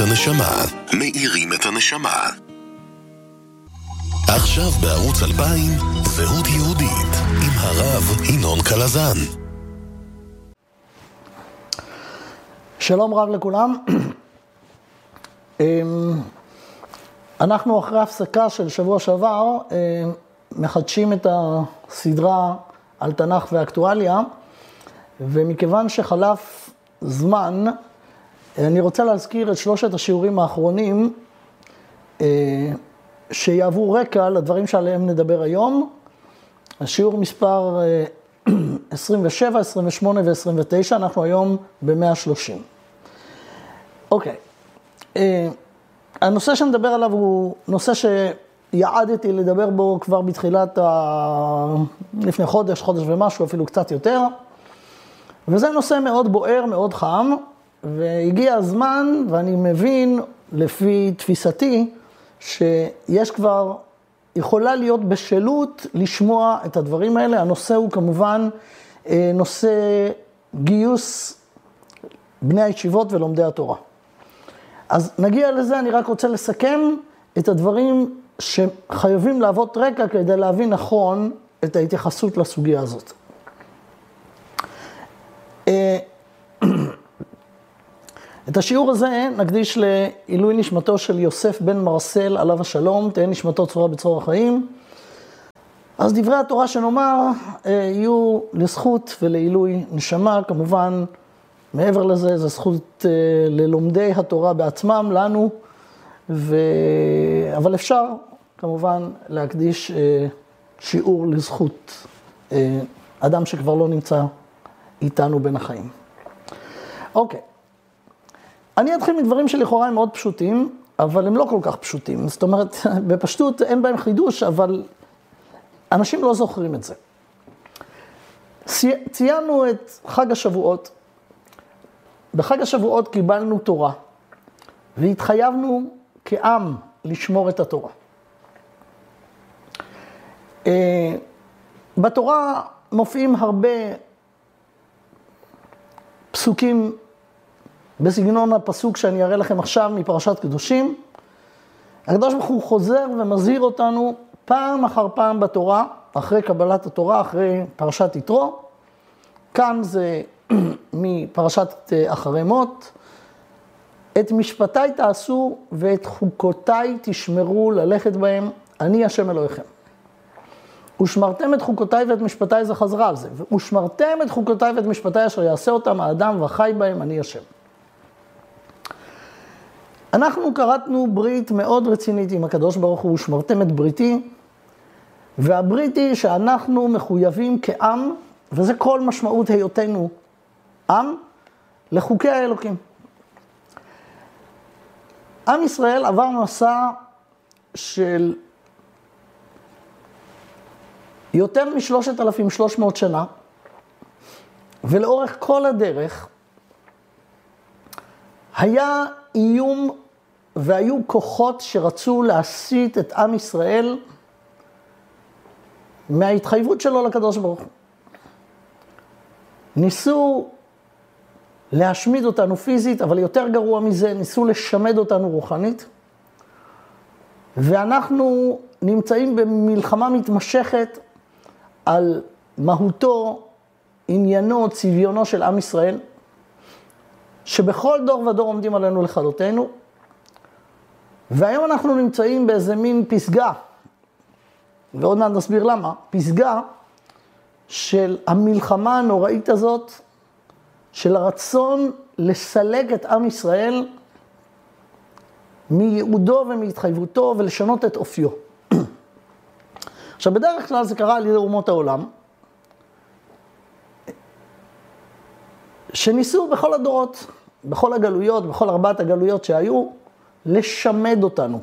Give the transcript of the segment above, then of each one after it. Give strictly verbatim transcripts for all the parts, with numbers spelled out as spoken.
הנשמה, מאירים את הנשמה. עכשיו בערוץ אלפיים, זהות יהודית, עם הרב ינון קלזן. שלום רב לכולם. אנחנו אחרי הפסקה של שבוע שעבר מחדשים את הסדרה על תנ"ך ואקטואליה, ומכיוון שחלף זמן, אני רוצה להזכיר את שלושת השיעורים האחרונים שיעבו רקע לדברים שעליהם נדבר היום. השיעור מספר עשרים ושבע, עשרים ושמונה ו-עשרים ותשע, אנחנו היום ב-מאה ושלושים. אוקיי. הנושא שנדבר עליו הוא נושא שיעדתי לדבר בו כבר בתחילת, ה... לפני חודש, חודש ומשהו, אפילו קצת יותר. וזה נושא מאוד בוער, מאוד חם, והגיע הזמן, ואני מבין לפי תפיסתי, שיש כבר, יכולה להיות בשלות לשמוע את הדברים האלה. הנושא הוא כמובן נושא גיוס בני הישיבות ולומדי התורה. אז נגיע לזה, אני רק רוצה לסכם את הדברים שחייבים להוות רקע כדי להבין נכון את ההתייחסות לסוגיה הזאת. את השיעור הזה נקדיש לעילוי נשמתו של יוסף בן מרסל עליו השלום, תהא נשמתו צרורה בצרור החיים. אז דברי התורה שנאמר יהיו לזכות ולעילוי נשמה, כמובן מעבר לזה זה זכות ללומדי התורה בעצמם, לנו, ו... אבל אפשר כמובן להקדיש שיעור לזכות אדם שכבר לא נמצא איתנו בין החיים. אוקיי. אני אתחיל מדברים שלכאורה הם מאוד פשוטים, אבל הם לא כל כך פשוטים. זאת אומרת, בפשטות אין בהם חידוש, אבל אנשים לא זוכרים את זה. ציינו את חג השבועות. בחג השבועות קיבלנו תורה, והתחייבנו כעם לשמור את התורה. בתורה מופיעים הרבה פסוקים בסגנון הפסוק שאני אראה לכם עכשיו מפרשת קדושים. הקדוש ברוך הוא חוזר ומזהיר אותנו פעם אחר פעם בתורה, אחרי קבלת התורה, אחרי פרשת יתרו. כאן זה מפרשת אחרי מות. את משפטיי תעשו ואת חוקותיי תשמרו ללכת בהם, אני השם אלוהיכם. ושמרתם את חוקותיי ואת משפטיי, זה חזרה על זה. ושמרתם את חוקותיי ואת משפטיי אשר יעשה אותם האדם וחי בהם, אני השם. אנחנו קראתנו ברית מאוד רצינית עם הקדוש ברוך הוא, ושמרתם את בריתי, והברית היא שאנחנו מחויבים כעם, וזה כל משמעות היותנו עם, לחוקי האלוקים. עם ישראל עבר מסע של יותר משלושת אלפים ושלוש מאות שנה, ולאורך כל הדרך היה איום והיו כוחות שרצו להסיט את עם ישראל מההתחייבות שלו לקדוש ברוך הוא. ניסו להשמיד אותנו פיזית, אבל יותר גרוע מזה, ניסו לשמד אותנו רוחנית. ואנחנו נמצאים במלחמה מתמשכת על מהותו, עניינו, צביונו של עם ישראל, שבכל דור ודור עומדים עלינו לכלותנו. והיום אנחנו נמצאים באיזה מין פסגה, ועוד מעט נסביר למה, פסגה של המלחמה הנוראית הזאת, של הרצון לסלק את עם ישראל מייעודו ומהתחייבותו ולשנות את אופיו. עכשיו, בדרך כלל זה קרה על ידי אומות העולם, שניסו בכל הדורות, בכל הגלויות, בכל ארבעת הגלויות שהיו, לשמד אותנו.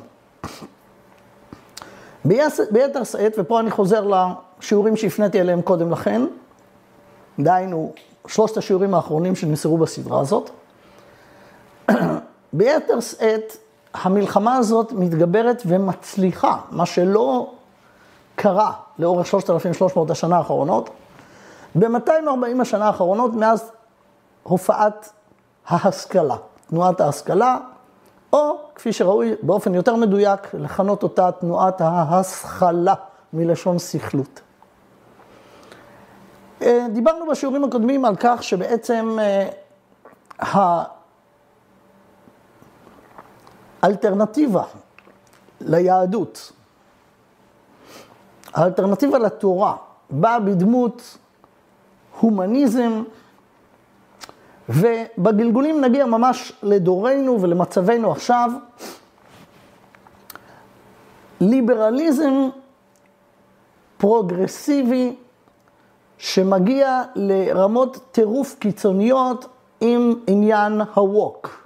ביתר שאת, ופה אני חוזר לשיעורים שהפניתי אליהם קודם לכן, דהיינו שלושת השיעורים האחרונים שנמסרו בסדרה הזאת, ביתר שאת, המלחמה הזאת מתגברת ומצליחה, מה שלא קרה לאורך שלושת אלפים ושלוש מאות השנה האחרונות, ב-מאתיים וארבעים השנה האחרונות, מאז הופעת ההשכלה, תנועת ההשכלה, או, כפי שראוי באופן יותר מדויק, לכנות אותה תנועת ההשכלה מלשון שכלות. דיברנו בשיעורים הקודמים על כך שבעצם האלטרנטיבה ליהדות, האלטרנטיבה לתורה, באה בדמות הומניזם, ובגלגולים נגיע ממש לדורנו ולמצבנו עכשיו, ליברליזם פרוגרסיבי שמגיע לרמות טירוף קיצוניות עם עניין הווק.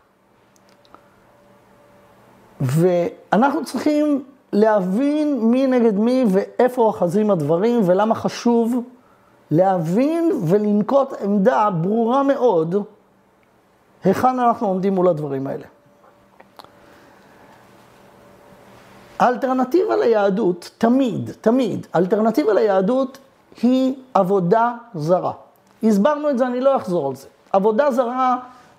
ואנחנו צריכים להבין מי נגד מי ואיפה אוחזים הדברים ולמה חשוב להבין ולנקוט עמדה ברורה מאוד היכן אנחנו עומדים מול הדברים האלה. האלטרנטיבה ליהדות, תמיד, תמיד, האלטרנטיבה ליהדות היא עבודה זרה. הסברנו את זה, אני לא אחזור על זה. עבודה זרה,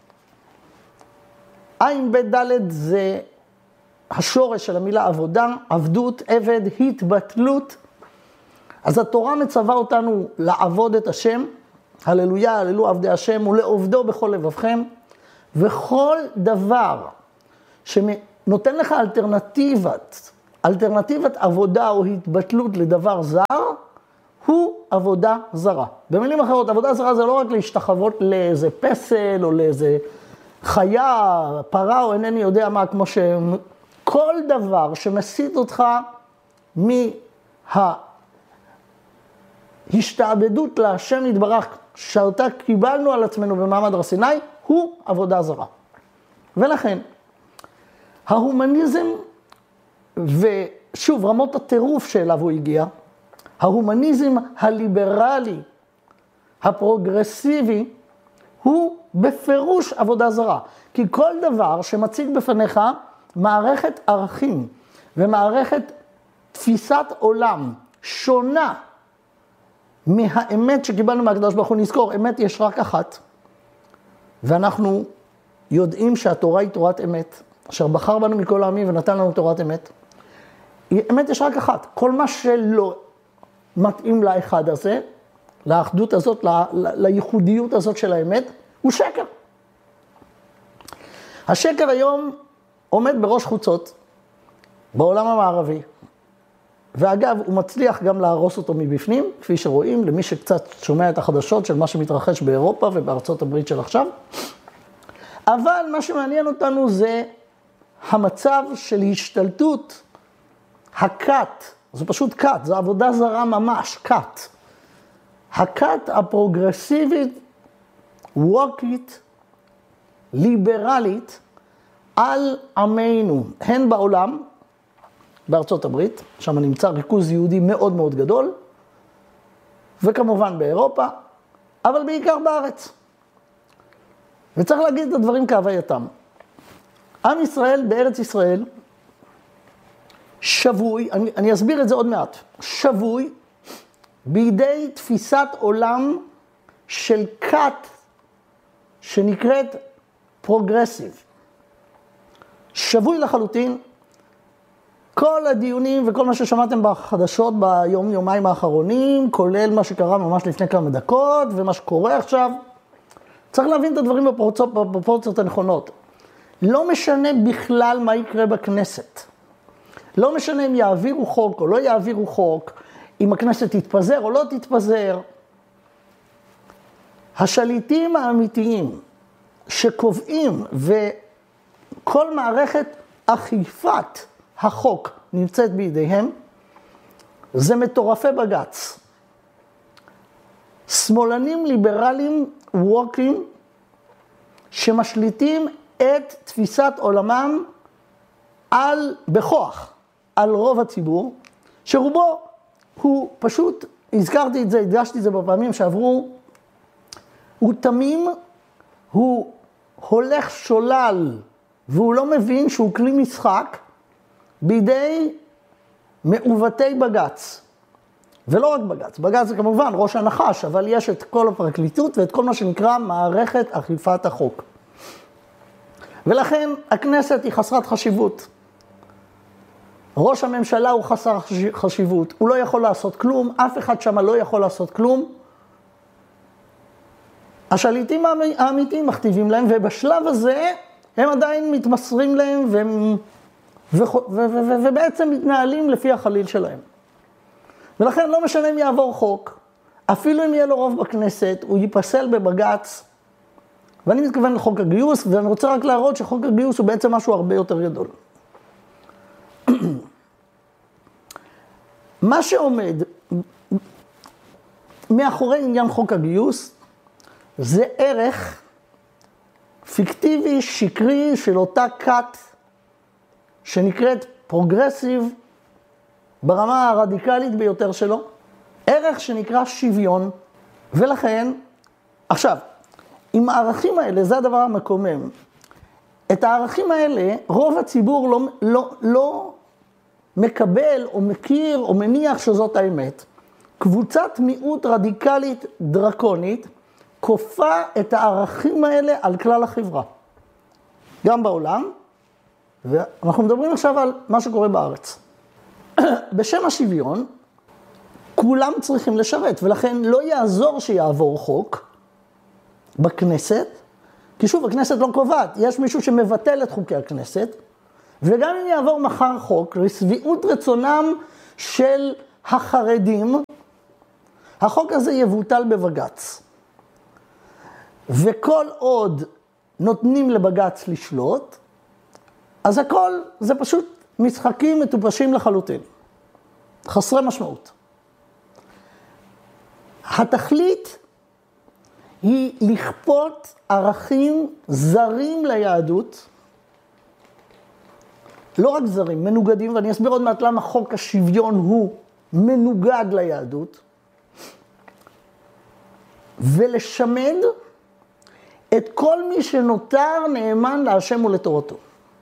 עין בית דלת זה השורש של המילה עבודה, עבדות, עבד, התבטלות. אז התורה מצווה אותנו לעבוד את השם, הללויה, הללו עבדי השם, ולעובדו בכל לבבכם, וכל דבר שנותן לך אלטרנטיבת, אלטרנטיבת עבודה או התבטלות לדבר זר, הוא עבודה זרה. במילים אחרות, עבודה זרה זה לא רק להשתחוות לאיזה פסל או לאיזה חיה, פרה או אינני יודע מה, כמו שכל דבר שמסיט אותך מההשתעבדות להשם יתברך, שאותה קיבלנו על עצמנו במעמד הר סיני, הוא עבודה זרה. ולכן, ההומניזם, ושוב, רמות הטירוף שאליו הוא הגיע, ההומניזם הליברלי, הפרוגרסיבי, הוא בפירוש עבודה זרה. כי כל דבר שמציג בפניך מערכת ערכים ומערכת תפיסת עולם שונה מהאמת שקיבלנו מהקדוש ברוך הוא, נזכור, אמת יש רק אחת, ואנחנו יודעים שהתורה היא תורת אמת, אשר בחר בנו מכל העמים ונתן לנו תורת אמת. אמת יש רק אחת, כל מה שלא מתאים לאחד הזה, לאחדות הזאת, ל- ל- לייחודיות הזאת של האמת, הוא שקר. השקר היום עומד בראש חוצות בעולם המערבי, ואגב, הוא מצליח גם להרוס אותו מבפנים, כפי שרואים, למי שקצת שומע את החדשות של מה שמתרחש באירופה ובארצות הברית של עכשיו. אבל מה שמעניין אותנו זה המצב של השתלטות, הכת, זה פשוט כת, זה עבודה זרה ממש, כת. הכת הפרוגרסיבית, ווקית, ליברלית, על עמנו, הן בעולם, בארצות הברית, שם נמצא ריכוז יהודי מאוד מאוד גדול, וכמובן באירופה, אבל בעיקר בארץ. וצריך להגיד את הדברים כהווייתם. עם ישראל בארץ ישראל, שבוי, אני, אני אסביר את זה עוד מעט, שבוי בידי תפיסת עולם של כת שנקראת פרוגרסיב. שבוי לחלוטין, כל הדיונים וכל מה ששמעתם בחדשות ביום יומיים האחרונים, כולל מה שקרה ממש לפני כמה דקות ומה שקורה עכשיו, צריך להבין את הדברים בפרופורציות, בפרופורציות הנכונות. לא משנה בכלל מה יקרה בכנסת. לא משנה אם יעבירו חוק או לא יעבירו חוק, אם הכנסת תתפזר או לא תתפזר. השליטים האמיתיים שקובעים וכל מערכת אכיפת החוק נמצאת בידיהם, זה מטורפי בגץ. שמאלנים ליברליים ווקים שמשליטים את תפיסת עולמם על, בכוח, על רוב הציבור, שרובו הוא פשוט, הזכרתי את זה, הדגשתי את זה בפעמים שעברו, הוא תמים, הוא הולך שולל, והוא לא מבין שהוא כלי משחק בידי מעובתי בגץ. ולא רק בגץ, בגץ זה כמובן ראש הנחש, אבל יש את כל הפרקליטות ואת כל מה שנקרא מערכת אכיפת החוק. ולכן הכנסת היא חסרת חשיבות. ראש הממשלה הוא חסר חשיבות, הוא לא יכול לעשות כלום, אף אחד שם לא יכול לעשות כלום. השליטים האמיתיים מכתיבים להם, ובשלב הזה הם עדיין מתמסרים להם, והם, ו, ו, ו, ו, ובעצם מתנהלים לפי החליל שלהם. ולכן לא משנה אם יעבור חוק, אפילו אם יהיה לו רוב בכנסת, הוא ייפסל בבג"ץ, ואני מתכוון לחוק הגיוס, ואני רוצה רק להראות שחוק הגיוס הוא בעצם משהו הרבה יותר גדול. מה שעומד מאחורי עניין חוק הגיוס, זה ערך פיקטיבי, שקרי, של אותה כת, שנקראת פרוגרסיב, ברמה הרדיקלית ביותר שלו, ערך שנקרא שוויון, ולכן, עכשיו, עם הערכים האלה, זה הדבר המקומם, את הערכים האלה, רוב הציבור לא, לא, לא מקבל או מכיר או מניח שזאת האמת. קבוצת מיעוט רדיקלית דרקונית, כופה את הערכים האלה על כלל החברה. גם בעולם, ואנחנו מדברים עכשיו על מה שקורה בארץ. בשם השוויון, כולם צריכים לשרת, ולכן לא יעזור שיעבור חוק בכנסת, כי שוב, הכנסת לא קובעת, יש מישהו שמבטל את חוקי הכנסת, וגם אם יעבור מחר חוק, לשביעות רצונם של החרדים, החוק הזה יבוטל בבג"ץ. וכל עוד נותנים לבג"ץ לשלוט, אז הכל זה פשוט משחקים מטופשים לחלוטין. חסרי משמעות. התכלית היא לכפות ערכים זרים ליהדות, לא רק זרים, מנוגדים, ואני אסביר עוד מעט למה חוק השוויון הוא מנוגד ליהדות, ולשמד את כל מי שנותר נאמן להשם ולתורתו.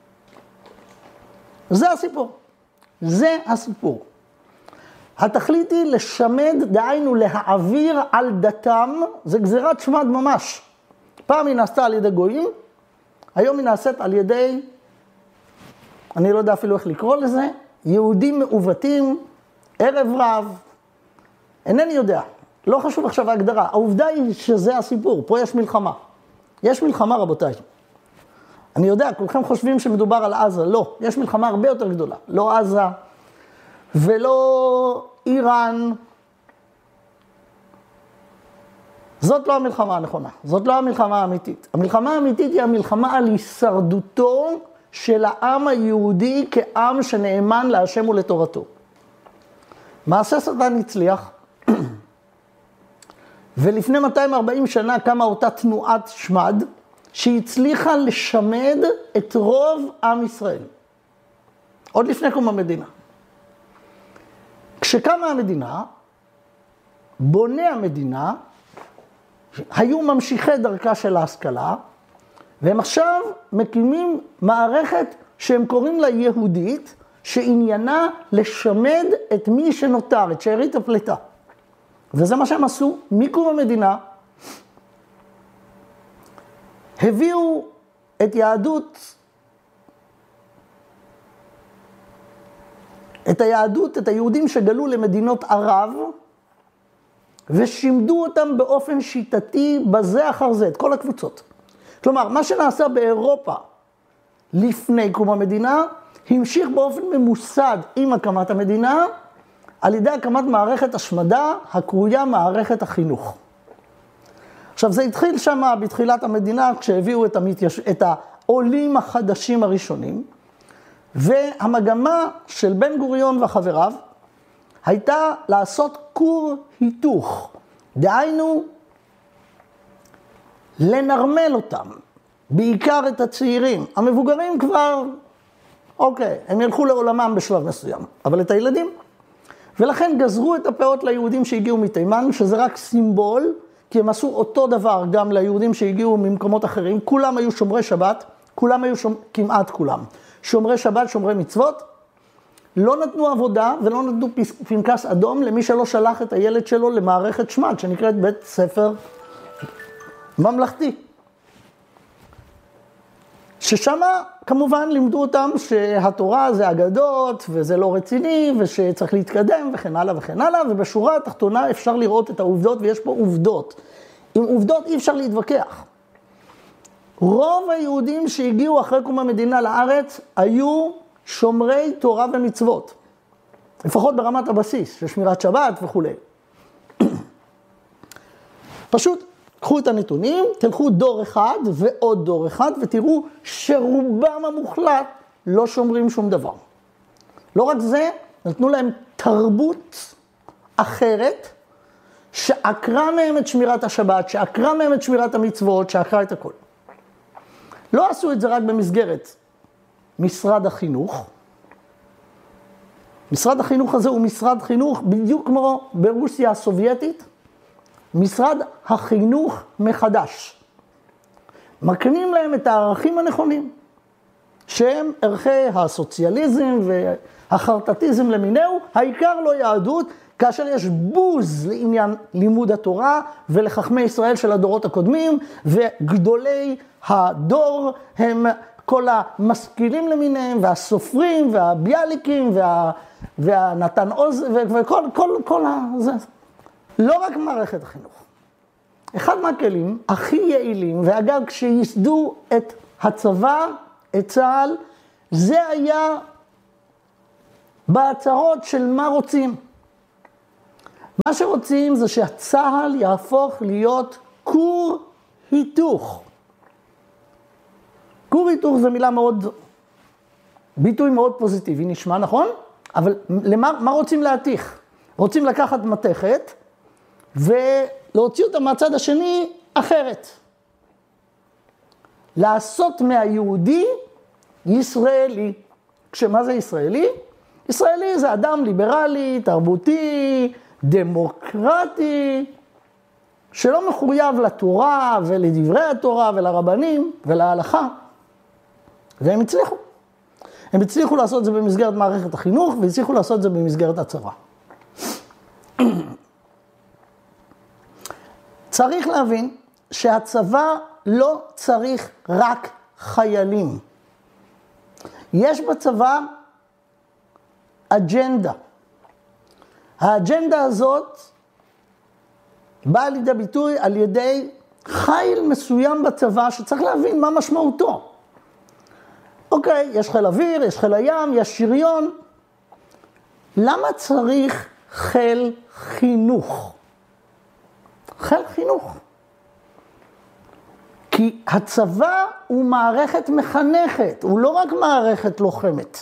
זה הסיפור. זה הסיפור. התכלית היא לשמד, דהיינו להעביר על דתם, זה גזירת שמד ממש. פעם היא נעשתה על ידי גויים, היום היא נעשית על ידי, אני לא יודע אפילו איך לקרוא לזה, יהודים מעוותים, ערב רב, אינני יודע, לא חשוב עכשיו ההגדרה, העובדה היא שזה הסיפור, פה יש מלחמה. יש מלחמה רבותיי. אני יודע, כולכם חושבים שמדובר על עזה, לא, יש מלחמה הרבה יותר גדולה, לא עזה, ולא איראן. זאת לא המלחמה הנכונה, זאת לא המלחמה האמיתית. המלחמה האמיתית היא המלחמה על הישרדותו של העם היהודי כעם שנאמן להשם ולתורתו. מעשה שטן הצליח, ולפני מאתיים וארבעים שנה קמה אותה תנועת שמד, שהצליחה לשמד את רוב עם ישראל. עוד לפני קום המדינה. כשקמה המדינה, בוני המדינה היו ממשיכי דרכה של ההשכלה, והם עכשיו מקימים מערכת שהם קוראים לה יהודית, שעניינה לשמד את מי שנותר, את שארית הפליטה. וזה מה שהם עשו מקום המדינה. הביאו את יהדות, את היהדות, את היהודים שגלו למדינות ערב, ושימדו אותם באופן שיטתי בזה אחר זה, את כל הקבוצות. כלומר, מה שנעשה באירופה לפני קום המדינה, המשיך באופן ממוסד עם הקמת המדינה, על ידי הקמת מערכת השמדה, הקרויה מערכת החינוך. עכשיו, זה התחיל שם בתחילת המדינה, כשהביאו את, המתייש... את העולים החדשים הראשונים, והמגמה של בן גוריון וחבריו, הייתה לעשות כור היתוך, דהיינו, לנרמל אותם, בעיקר את הצעירים. המבוגרים כבר, אוקיי, הם ילכו לעולמם בשלב מסוים, אבל את הילדים, ולכן גזרו את הפאות ליהודים שהגיעו מתימן, שזה רק סימבול, כי הם עשו אותו דבר גם ליהודים שהגיעו ממקומות אחרים, כולם היו שומרי שבת, כולם היו שומר, כמעט כולם, שומרי שבת, שומרי מצוות, לא נתנו עבודה ולא נתנו פנקס אדום למי שלא שלח את הילד שלו למערכת שמד, שנקראת בית ספר ממלכתי. ששם כמובן לימדו אותם שהתורה זה אגדות וזה לא רציני ושצריך להתקדם וכן הלאה וכן הלאה, ובשורה התחתונה אפשר לראות את העובדות ויש פה עובדות. עם עובדות אי אפשר להתווכח. רוב היהודים שהגיעו אחרי קום המדינה לארץ היו שומרי תורה ומצוות. לפחות ברמת הבסיס, של שמירת שבת וכו'. פשוט קחו את הנתונים, תלכו דור אחד ועוד דור אחד, ותראו שרובם המוחלט לא שומרים שום דבר. לא רק זה, נתנו להם תרבות אחרת, שעקרה מהם את שמירת השבת, שעקרה מהם את שמירת המצוות, שעקרה את הכל. לא עשו את זה רק במסגרת משרד החינוך. משרד החינוך הזה הוא משרד חינוך בדיוק כמו ברוסיה הסובייטית, משרד החינוך מחדש. מקנים להם את הערכים הנכונים, שהם ערכי הסוציאליזם והחרטטיזם למיניהו, העיקר לא יהדות, כאשר יש בוז לעניין לימוד התורה ולחכמי ישראל של הדורות הקודמים, וגדולי הדור הם כל המשכילים למיניהם, והסופרים, והביאליקים, וה, והנתן עוז, וכל כל, כל זה. לא רק מערכת החינוך. אחד מהכלים הכי יעילים, ואגב כשיסדו את הצבא, את צה"ל, זה היה בהצהרות של מה רוצים. מה שרוצים זה שהצה"ל יהפוך להיות כור היתוך. כור היתוך זה מילה מאוד, ביטוי מאוד פוזיטיבי, נשמע נכון? אבל למה, מה רוצים להתיך? רוצים לקחת מתכת ולהוציא אותה מהצד השני אחרת. לעשות מהיהודי ישראלי. כשמה זה ישראלי? ישראלי זה אדם ליברלי, תרבותי, דמוקרטי, שלא מחויב לתורה ולדברי התורה ולרבנים ולהלכה. והם הצליחו. הם הצליחו לעשות את זה במסגרת מערכת החינוך, והצליחו לעשות את זה במסגרת הצבא. צריך להבין שהצבא לא צריך רק חיילים. יש בצבא אג'נדה. האג'נדה הזאת באה לידי ביטוי על ידי חיל מסוים בצבא שצריך להבין מה משמעותו. אוקיי, יש חיל אוויר, יש חיל הים, יש שריון. למה צריך חיל חינוך? חיל חינוך. כי הצבא הוא מערכת מחנכת, הוא לא רק מערכת לוחמת.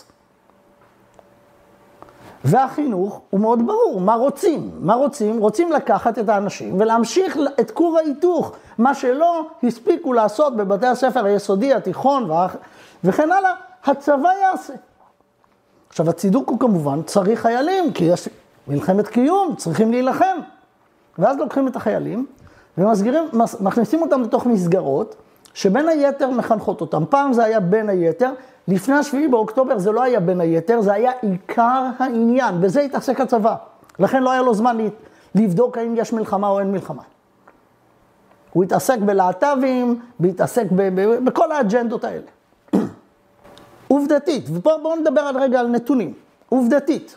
והחינוך הוא מאוד ברור, מה רוצים? מה רוצים? רוצים לקחת את האנשים ולהמשיך את כור ההיתוך, מה שלא הספיקו לעשות בבתי הספר היסודי, התיכון וכן הלאה, הצבא יעשה. עכשיו הצידוק הוא כמובן צריך חיילים, כי יש מלחמת קיום, צריכים להילחם. ואז לוקחים את החיילים ומסגירים, מכניסים אותם לתוך מסגרות, שבין היתר מחנכות אותם. פעם זה היה בין היתר, לפני השביעי באוקטובר זה לא היה בין היתר, זה היה עיקר העניין, בזה התעסק הצבא. לכן לא היה לו זמן לבדוק האם יש מלחמה או אין מלחמה. הוא התעסק בלהט"בים, בהתעסק ב- ב- בכל האג'נדות האלה. עובדתית, ופה בואו נדבר על רגע על נתונים. עובדתית.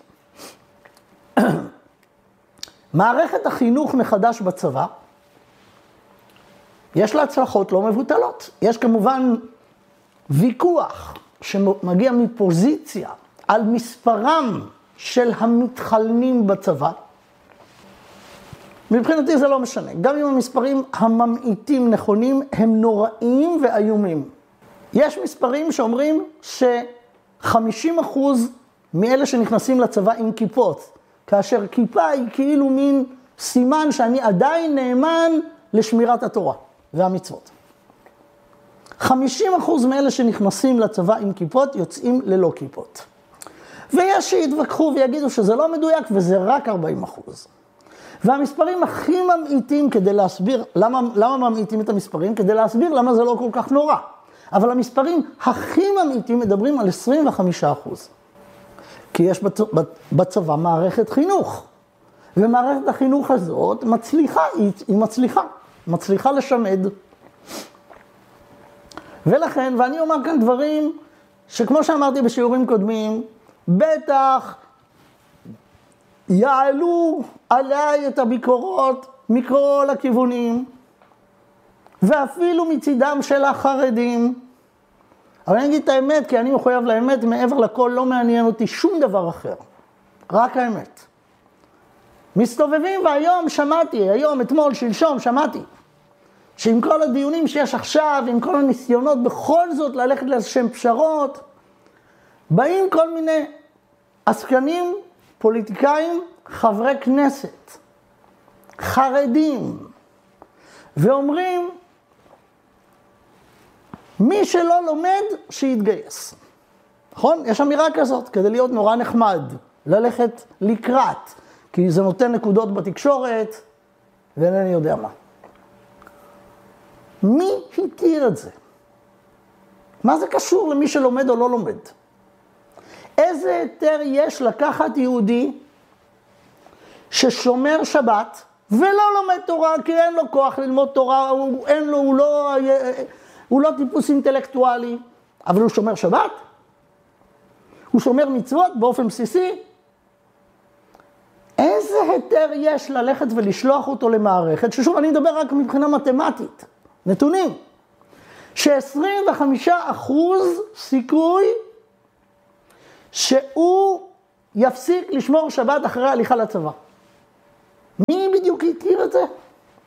מערכת החינוך מחדש בצבא, יש לה הצלחות לא מבוטלות. יש כמובן ויכוח שמגיע מפוזיציה על מספרם של המתחלנים בצבא. מבחינתי זה לא משנה. גם אם המספרים הממעיטים נכונים, הם נוראים ואיומים. יש מספרים שאומרים ש-חמישים אחוז מאלה שנכנסים לצבא עם כיפות, כאשר כיפה היא כאילו מין סימן שאני עדיין נאמן לשמירת התורה והמצוות. חמישים אחוז מאלה שנכנסים לצבא עם כיפות יוצאים ללא כיפות. ויש שיתווכחו ויגידו שזה לא מדויק וזה רק ארבעים אחוז. והמספרים הכי ממעיטים כדי להסביר, למה, למה ממעיטים את המספרים? כדי להסביר למה זה לא כל כך נורא. אבל המספרים הכי ממעיטים מדברים על עשרים וחמישה אחוז. כי יש בצבא מערכת חינוך. ומערכת החינוך הזאת מצליחה, היא, היא מצליחה, מצליחה לשמד. ולכן, ואני אומר כאן דברים שכמו שאמרתי בשיעורים קודמים, בטח יעלו עליי את הביקורות מכל הכיוונים, ואפילו מצידם של החרדים. אבל אני אגיד את האמת, כי אני מחויב לאמת, מעבר לכל לא מעניין אותי שום דבר אחר. רק האמת. מסתובבים, והיום שמעתי, היום, אתמול, שלשום, שמעתי, שעם כל הדיונים שיש עכשיו, עם כל הניסיונות בכל זאת ללכת לאיזשהם פשרות, באים כל מיני עסקנים, פוליטיקאים, חברי כנסת, חרדים, ואומרים, מי שלא לומד, שיתגייס. נכון? יש אמירה כזאת, כדי להיות נורא נחמד, ללכת לקראת, כי זה נותן נקודות בתקשורת, ואינני יודע מה. מי התיר את זה? מה זה קשור למי שלומד או לא לומד? איזה היתר יש לקחת יהודי ששומר שבת ולא לומד תורה, כי אין לו כוח ללמוד תורה, הוא, אין לו, הוא, לא, הוא לא טיפוס אינטלקטואלי, אבל הוא שומר שבת? הוא שומר מצוות באופן בסיסי? איזה היתר יש ללכת ולשלוח אותו למערכת, ששוב אני מדבר רק מבחינה מתמטית, נתונים, ש-עשרים וחמישה אחוז סיכוי שהוא יפסיק לשמור שבת אחרי ההליכה לצבא. מי בדיוק התיר את זה?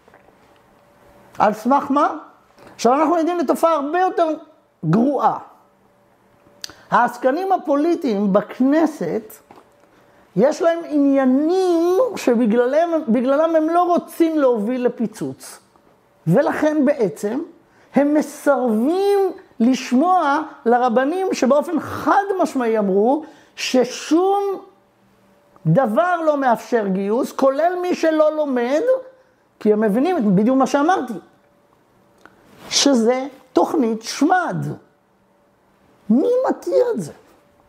על סמך מה? עכשיו אנחנו יודעים לתופעה הרבה יותר גרועה. העסקנים הפוליטיים בכנסת, יש להם עניינים שבגללם בגללם הם לא רוצים להוביל לפיצוץ. ולכן בעצם הם מסרבים לשמוע לרבנים שבאופן חד משמעי אמרו ששום דבר לא מאפשר גיוס, כולל מי שלא לומד, כי הם מבינים בדיוק מה שאמרתי, שזה תוכנית שמד. מי מתיר את זה?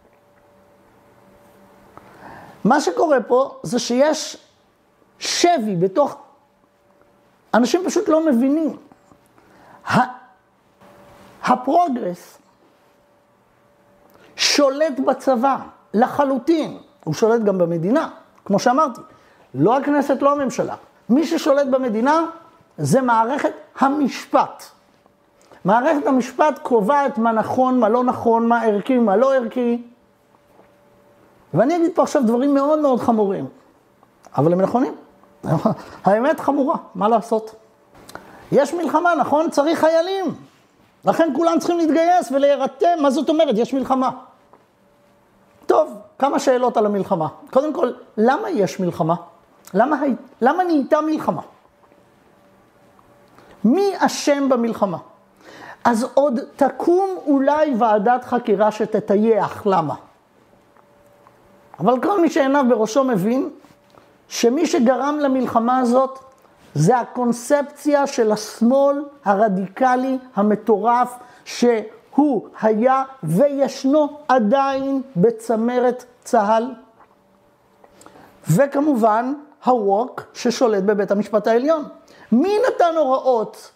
מה שקורה פה זה שיש שבי בתוך, אנשים פשוט לא מבינים. הפרוגרס שולט בצבא לחלוטין, הוא שולט גם במדינה, כמו שאמרתי, לא הכנסת, לא הממשלה. מי ששולט במדינה זה מערכת המשפט. מערכת המשפט קובעת מה נכון, מה לא נכון, מה ערכי, מה לא ערכי. ואני אגיד פה עכשיו דברים מאוד מאוד חמורים, אבל הם נכונים. האמת חמורה, מה לעשות? יש מלחמה, נכון? צריך חיילים. לכן כולם צריכים להתגייס ולהירתם. מה זאת אומרת? יש מלחמה. טוב, כמה שאלות על המלחמה. קודם כל, למה יש מלחמה? למה, למה נהייתה מלחמה? מי אשם במלחמה? אז עוד תקום אולי ועדת חקירה שתטייח. למה? אבל כל מי שעיניו בראשו מבין שמי שגרם למלחמה הזאת זה הקונספציה של השמאל הרדיקלי המטורף שהוא היה וישנו עדיין בצמרת צה"ל. וכמובן הווק ששולט בבית המשפט העליון. מי נתן הוראות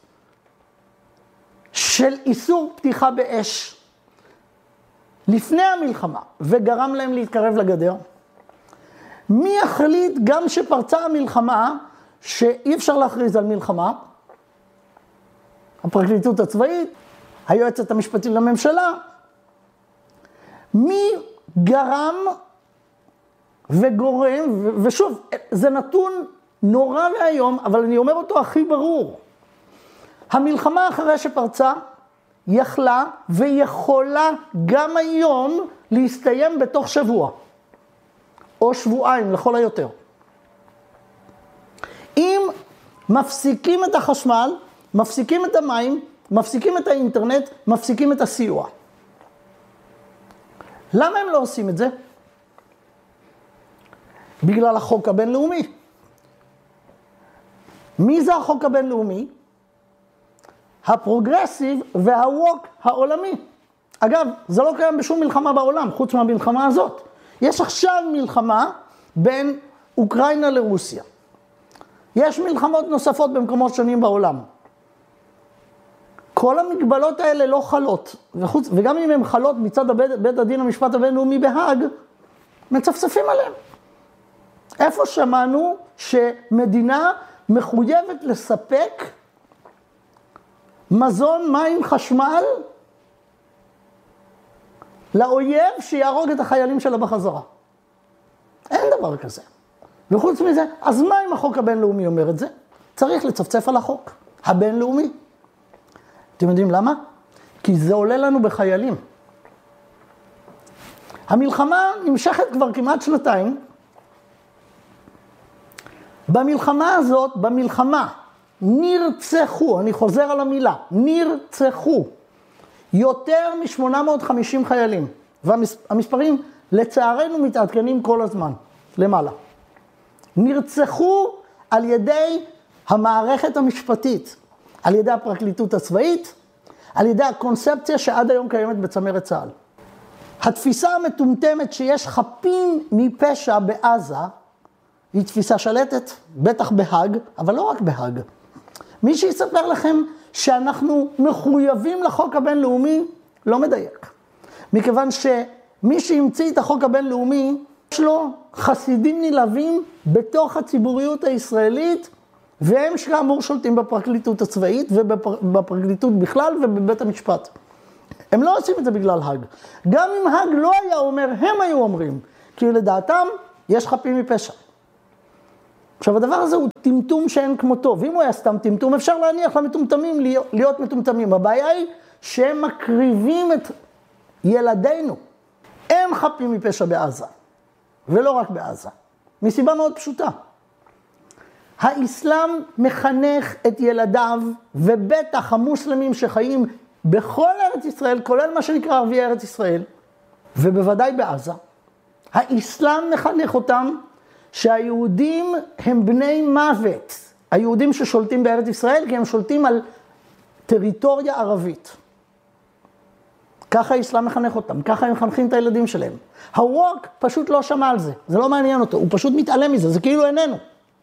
של איסור פתיחה באש לפני המלחמה וגרם להם להתקרב לגדר? מי החליט גם שפרצה המלחמה שאי אפשר להכריז על מלחמה? הפרקליטות הצבאית, היועצת המשפטית לממשלה. מי גרם וגורם, ושוב, זה נתון נורא והיום, אבל אני אומר אותו הכי ברור. המלחמה אחרי שפרצה יכלה ויכולה גם היום להסתיים בתוך שבוע, או שבועיים לכל היותר. אם מפסיקים את החשמל, מפסיקים את המים, מפסיקים את האינטרנט, מפסיקים את הסיוע. למה הם לא עושים את זה? בגלל החוק הבינלאומי. מי זה החוק הבינלאומי? הפרוגרסיב והווק העולמי. אגב, זה לא קיים בשום מלחמה בעולם, חוץ מהמלחמה הזאת. יש עכשיו מלחמה בין אוקראינה לרוסיה. יש מלחמות נוספות במקומות שונים בעולם. כל המגבלות האלה לא חלות, וחוץ, וגם אם הן חלות מצד הבית, בית הדין המשפט הבינלאומי בהאג, מצפצפים עליהם. איפה שמענו שמדינה מחויבת לספק מזון, מים, חשמל, לאויב שיהרוג את החיילים שלה בחזרה? אין דבר כזה. וחוץ מזה, אז מה אם החוק הבינלאומי אומר את זה? צריך לצפצף על החוק הבינלאומי. אתם יודעים למה? כי זה עולה לנו בחיילים. המלחמה נמשכת כבר כמעט שנתיים. במלחמה הזאת, במלחמה, נרצחו, אני חוזר על המילה, נרצחו יותר מ-שמונה מאות וחמישים חיילים. והמספרים לצערנו מתעדכנים כל הזמן, למעלה. נרצחו על ידי המערכת המשפטית, על ידי הפרקליטות הצבאית, על ידי הקונספציה שעד היום קיימת בצמרת צה"ל. התפיסה המטומטמת שיש חפים מפשע בעזה, היא תפיסה שלטת, בטח בהאג, אבל לא רק בהאג. מי שיספר לכם שאנחנו מחויבים לחוק הבינלאומי, לא מדייק. מכיוון שמי שהמציא את החוק הבינלאומי, יש לו חסידים נלהבים בתוך הציבוריות הישראלית, והם שכאמור שולטים בפרקליטות הצבאית ובפרקליטות בכלל ובבית המשפט. הם לא עושים את זה בגלל האג. גם אם האג לא היה אומר, הם היו אומרים, כי לדעתם יש חפים מפשע. עכשיו הדבר הזה הוא טמטום שאין כמותו, ואם הוא היה סתם טמטום, אפשר להניח למטומטמים להיות, להיות מטומטמים. הבעיה היא שהם מקריבים את ילדינו. אין חפים מפשע בעזה, ולא רק בעזה, מסיבה מאוד פשוטה. האסלאם מחנך את ילדיו, ובטח המוסלמים שחיים בכל ארץ ישראל, כולל מה שנקרא ערביי ארץ ישראל, ובוודאי בעזה, האסלאם מחנך אותם שהיהודים הם בני מוות. היהודים ששולטים בארץ ישראל, כי הם שולטים על טריטוריה ערבית. ככה האסלאם מחנך אותם, ככה הם מחנכים את הילדים שלהם. הווק פשוט לא שמע על זה, זה לא מעניין אותו, הוא פשוט מתעלם מזה, זה כאילו איננו.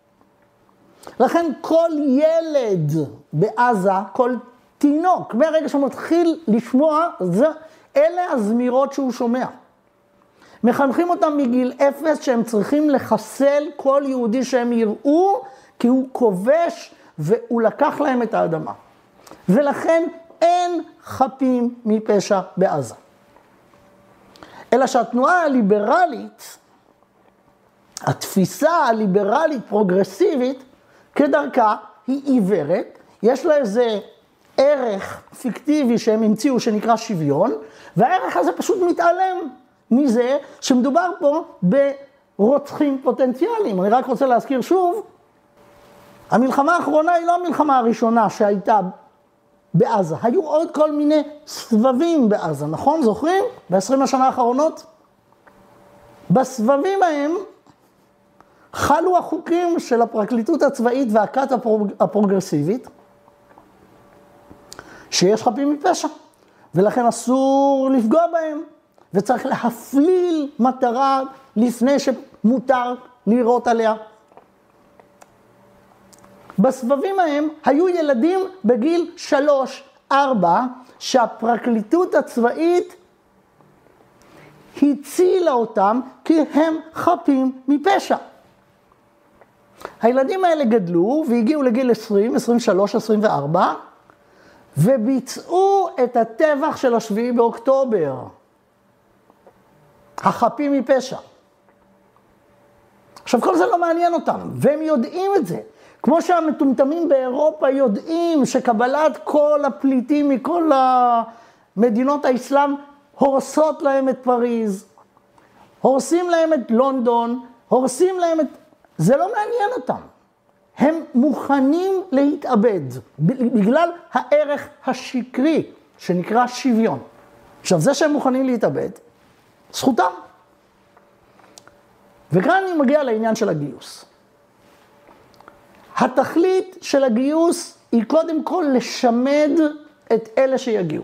לכן כל ילד בעזה, כל תינוק, מהרגע שהוא מתחיל לשמוע, זה, אלה הזמירות שהוא שומע. מחנכים אותם מגיל אפס שהם צריכים לחסל כל יהודי שהם יראו, כי הוא כובש והוא לקח להם את האדמה. ולכן אין חפים מפשע בעזה. אלא שהתנועה הליברלית, התפיסה הליברלית פרוגרסיבית, כדרכה היא עיוורת, יש לה איזה ערך פיקטיבי שהם המציאו שנקרא שוויון, והערך הזה פשוט מתעלם מזה שמדובר פה ברוצחים פוטנציאליים. אני רק רוצה להזכיר שוב, המלחמה האחרונה היא לא המלחמה הראשונה שהייתה בעזה. היו עוד כל מיני סבבים בעזה, נכון? זוכרים? ב-עשרים השנה האחרונות? בסבבים ההם חלו החוקים של הפרקליטות הצבאית והכת הפרוגרסיבית, שיש חפים מפשע, ולכן אסור לפגוע בהם, וצריך להפליל מטרה לפני שמותר לירות עליה. בסבבים ההם היו ילדים בגיל שלוש, ארבע, שהפרקליטות הצבאית הצילה אותם כי הם חפים מפשע. הילדים האלה גדלו והגיעו לגיל עשרים, עשרים ושלוש, עשרים וארבע, וביצעו את הטבח של השביעי באוקטובר. החפים מפשע. עכשיו כל זה לא מעניין אותם, והם יודעים את זה. כמו שהמטומטמים באירופה יודעים שקבלת כל הפליטים מכל המדינות האסלאם הורסות להם את פריז, הורסים להם את לונדון, הורסים להם את... זה לא מעניין אותם. הם מוכנים להתאבד בגלל הערך השקרי שנקרא שוויון. עכשיו זה שהם מוכנים להתאבד, זכותם. וכאן אני מגיע לעניין של הגיוס. התכלית של הגיוס היא קודם כל לשמד את אלה שיגיעו.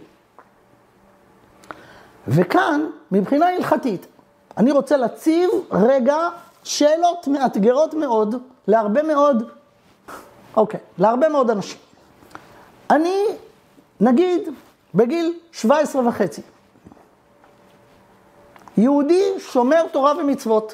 וכאן, מבחינה הלכתית, אני רוצה להציב רגע שאלות מאתגרות מאוד להרבה מאוד, אוקיי, להרבה מאוד אנשים. אני נגיד בגיל שבע עשרה וחצי, יהודי שומר תורה ומצוות.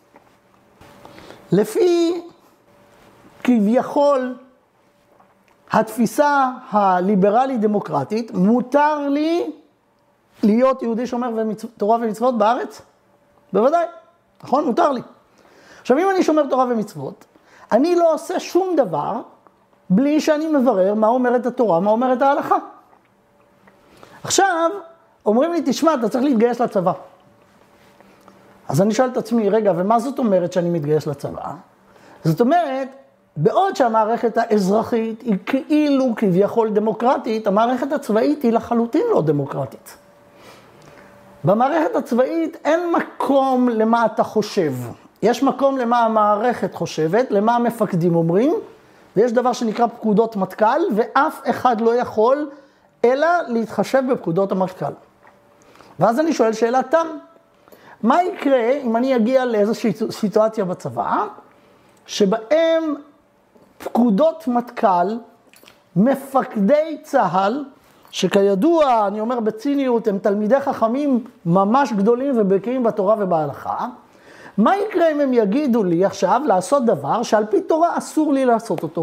לפי כביכול התפיסה הליברלית-דמוקרטית, מותר לי להיות יהודי שומר ומצ... תורה ומצוות בארץ? בוודאי, נכון? מותר לי. עכשיו, אם אני שומר תורה ומצוות, אני לא עושה שום דבר בלי שאני מברר מה אומרת התורה, מה אומרת ההלכה. עכשיו, אומרים לי, תשמע, אתה צריך להתגייס לצבא. אז אני שואל את עצמי, רגע, ומה זאת אומרת שאני מתגייס לצבא? זאת אומרת, בעוד שהמערכת האזרחית היא כאילו כביכול דמוקרטית, המערכת הצבאית היא לחלוטין לא דמוקרטית. במערכת הצבאית אין מקום למה אתה חושב. יש מקום למה המערכת חושבת, למה המפקדים אומרים, ויש דבר שנקרא פקודות מטכ"ל, ואף אחד לא יכול אלא להתחשב בפקודות המטכ"ל. ואז אני שואל שאלה תם, מה יקרה אם אני אגיע לאיזושהי סיטואציה בצבא, שבהם פקודות מטכ"ל, מפקדי צה"ל, שכידוע, אני אומר בציניות, הם תלמידי חכמים ממש גדולים ובקיאים בתורה ובהלכה, מה יקרה אם הם יגידו לי עכשיו לעשות דבר שעל פי תורה אסור לי לעשות אותו?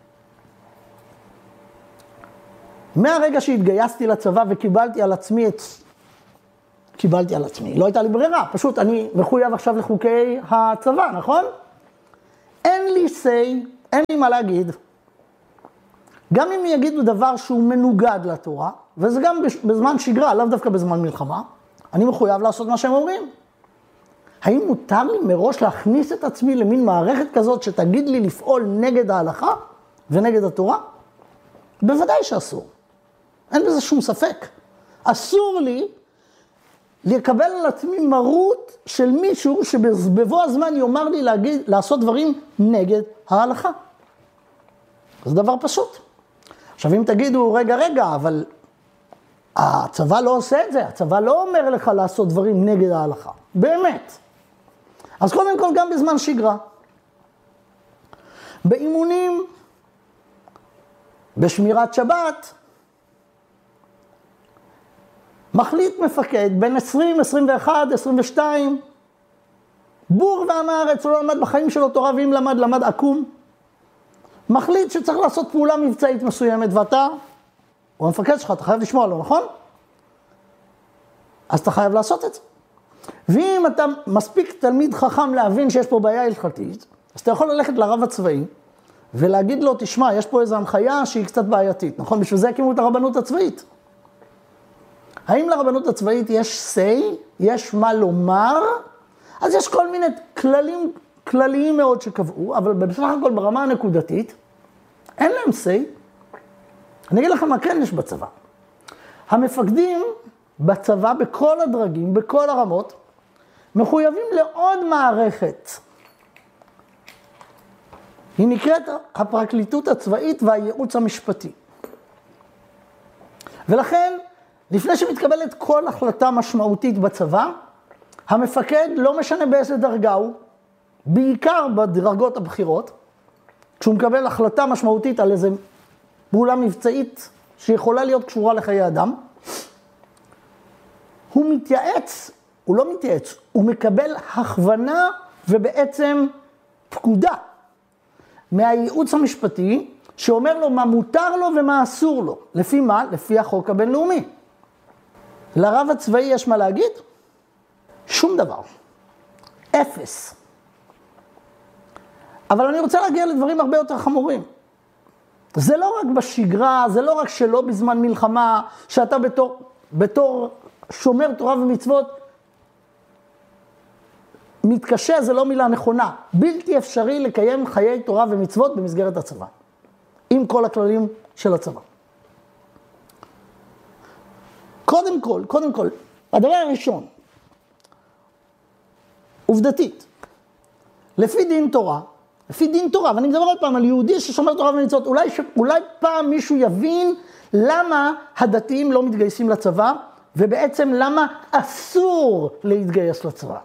מהרגע שהתגייסתי לצבא וקיבלתי על עצמי את... קיבלתי על עצמי, לא הייתה לי ברירה, פשוט אני מחויב עכשיו לחוקי הצבא, נכון? אין לי say, אין לי מה להגיד. גם אם יגידו דבר שהוא מנוגד לתורה, וזה גם בזמן שגרה, לאו דווקא בזמן מלחמה, אני מחויב לעשות מה שהם אומרים. האם מותר לי מראש להכניס את עצמי למין מערכת כזאת שתגיד לי לפעול נגד ההלכה ונגד התורה? בוודאי שאסור. אין בזה שום ספק. אסור לי לקבל על עצמי מרות של מישהו שבבוא הזמן יאמר לי להגיד, לעשות דברים נגד ההלכה. זה דבר פשוט. עכשיו אם תגידו, רגע, רגע, אבל הצבא לא עושה את זה, הצבא לא אומר לך לעשות דברים נגד ההלכה. באמת. אז קודם כל גם בזמן שגרה. באימונים, בשמירת שבת, מחליט מפקד בין עשרים, עשרים ואחת, עשרים ושתיים, בור ועם הארץ, הוא לא למד בחיים שלו תורה, ואם למד, למד עקום. מחליט שצריך לעשות פעולה מבצעית מסוימת, ואתה, הוא המפקד שלך, אתה חייב לשמוע לו, נכון? אז אתה חייב לעשות את זה. ואם אתה מספיק תלמיד חכם להבין שיש פה בעיה הלכתית, אז אתה יכול ללכת לרב הצבאי, ולהגיד לו, תשמע, יש פה איזו הנחיה שהיא קצת בעייתית, נכון? בשביל זה הקימו את הרבנות הצבאית. האם לרבנות הצבאית יש say, יש מה לומר? אז יש כל מיני כללים, כלליים מאוד שקבעו, אבל בסך הכל ברמה הנקודתית, אין להם say. אני אגיד לכם מה כן יש בצבא. המפקדים בצבא, בכל הדרגים, בכל הרמות, מחויבים לעוד מערכת. היא נקראת הפרקליטות הצבאית והייעוץ המשפטי. ולכן, לפני שמתקבלת כל החלטה משמעותית בצבא, המפקד לא משנה באיזה דרגה הוא, בעיקר בדרגות הבכירות, כשהוא מקבל החלטה משמעותית על איזו פעולה מבצעית שיכולה להיות קשורה לחיי אדם, הוא מתייעץ, הוא לא מתייעץ, הוא מקבל הכוונה ובעצם פקודה מהייעוץ המשפטי, שאומר לו מה מותר לו ומה אסור לו. לפי מה? לפי החוק הבינלאומי. לרב הצבאי יש מה להגיד? שום דבר. אפס. אבל אני רוצה להגיע לדברים הרבה יותר חמורים. זה לא רק בשגרה, זה לא רק שלא בזמן מלחמה, שאתה בתור, בתור שומר תורה ומצוות, מתקשה, זה לא מילה נכונה. בלתי אפשרי לקיים חיי תורה ומצוות במסגרת הצבא. עם כל הכללים של הצבא. קודם כל, קודם כל, הדבר הראשון, עובדתית, לפי דין תורה, לפי דין תורה, ואני מדבר עוד פעם על יהודי ששומר תורה ומצוות, אולי, אולי פעם מישהו יבין למה הדתיים לא מתגייסים לצבא, ובעצם למה אסור להתגייס לצבא.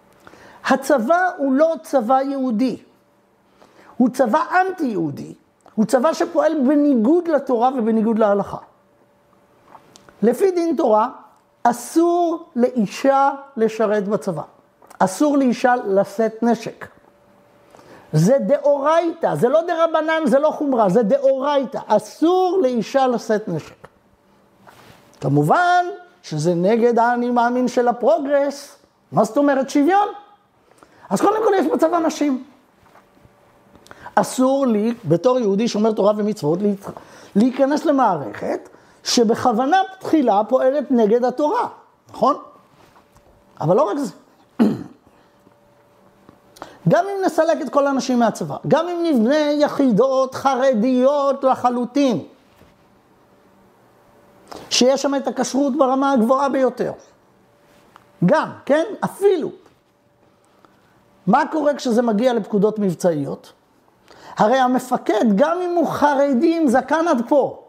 הצבא הוא לא צבא יהודי, הוא צבא אנטי-יהודי, הוא צבא שפועל בניגוד לתורה ובניגוד להלכה. לפי דין תורה, אסור לאישה לשרת בצבא. אסור לאישה לשאת נשק. זה דאורייתא, זה לא דרבנן, זה לא חומרה, זה דאורייתא. אסור לאישה לשאת נשק. כמובן שזה נגד האני מאמין של הפרוגרס. מה זאת אומרת שוויון? אז קודם כל יש בצבא נשים. אסור לי, בתור יהודי שומר תורה ומצוות, להיכנס למערכת שבכוונה תחילה פועלת נגד התורה, נכון? אבל לא רק זה. גם אם נסלק את כל האנשים מהצבא, גם אם נבנה יחידות חרדיות לחלוטין, שיש שם את הכשרות ברמה הגבוהה ביותר. גם, כן? אפילו. מה קורה כשזה מגיע לפקודות מבצעיות? הרי המפקד, גם אם הוא חרדי עם זקן עד פה,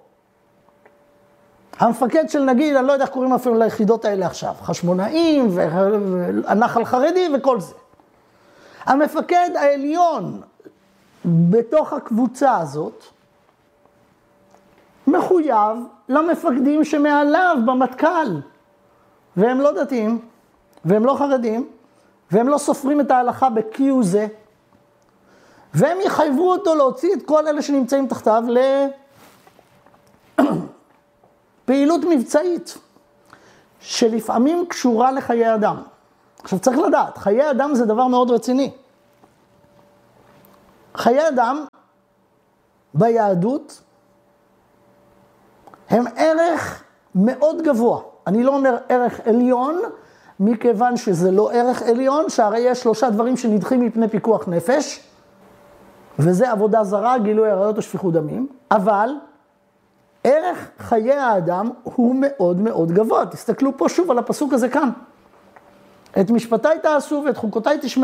המפקד של נגיד, אני לא יודע איך קוראים אפילו ליחידות האלה עכשיו, חשמונאים והנחל חרדי וכל זה. המפקד העליון בתוך הקבוצה הזאת, מחויב למפקדים שמעליו במטכ"ל, והם לא דתיים, והם לא חרדים, והם לא סופרים את ההלכה בקיו זה, והם יחייבו אותו להוציא את כל אלה שנמצאים תחתיו לפעילות מבצעית, שלפעמים קשורה לחיי אדם. עכשיו צריך לדעת, חיי אדם זה דבר מאוד רציני. חיי אדם ביהדות הם ערך מאוד גבוה. אני לא אומר ערך עליון, מכיוון שזה לא ערך עליון, שהרי יש שלושה דברים שנדחים מפני פיקוח נפש, וזה עבודה זרה, גילוי עריות ושפיכות דמים, אבל ערך חיי האדם הוא מאוד מאוד גבוה. תסתכלו פה שוב על הפסוק הזה כאן. את משפטיי תעשו ואת חוקותיי תשמעו.